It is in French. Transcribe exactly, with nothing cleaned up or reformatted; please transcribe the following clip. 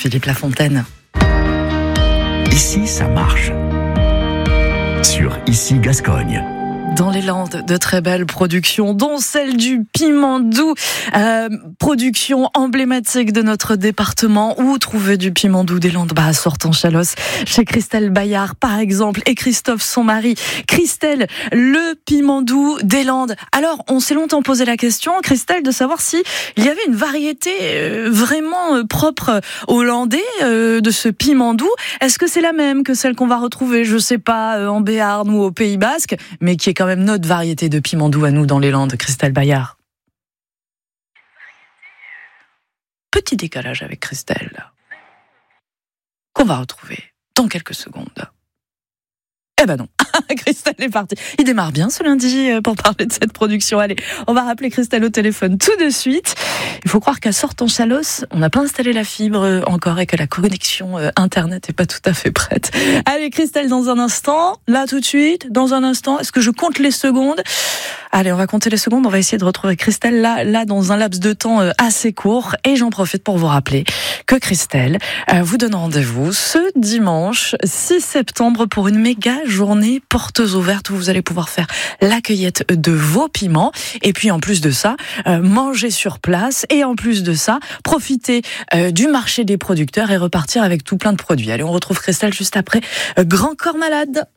Philippe Lafontaine. Ici, ça marche. Sur Ici Gascogne. Dans les Landes, de très belles productions, dont celle du piment doux, euh, production emblématique de notre département. Où trouver du piment doux des Landes? Bah, à Sortan-Chalosse, chez Christelle Bayard, par exemple, et Christophe, son mari. Christelle, le piment doux des Landes. Alors, on s'est longtemps posé la question, Christelle, de savoir si il y avait une variété euh, vraiment euh, propre aux Landais euh, de ce piment doux. Est-ce que c'est la même que celle qu'on va retrouver, je sais pas, euh, en Béarn ou au Pays Basque, mais qui est quand même notre variété de piment doux à nous dans les Landes, Christelle Bayard? Petit décalage avec Christelle, qu'on va retrouver dans quelques secondes. Eh ben non, Christelle est partie. Il démarre bien ce lundi pour parler de cette production. Allez, on va rappeler Christelle au téléphone tout de suite. Il faut croire qu'à Sortan-Chalosse, on n'a pas installé la fibre encore et que la connexion Internet n'est pas tout à fait prête. Allez, Christelle, dans un instant, là tout de suite, dans un instant, est-ce que je compte les secondes? Allez, on va compter les secondes, on va essayer de retrouver Christelle là, là dans un laps de temps assez court. Et j'en profite pour vous rappeler que Christelle euh, vous donne rendez-vous ce dimanche six septembre pour une méga journée portes ouvertes où vous allez pouvoir faire la cueillette de vos piments. Et puis en plus de ça, euh, manger sur place. Et en plus de ça, profiter euh, du marché des producteurs et repartir avec tout plein de produits. Allez, on retrouve Christelle juste après euh, Grand Corps Malade.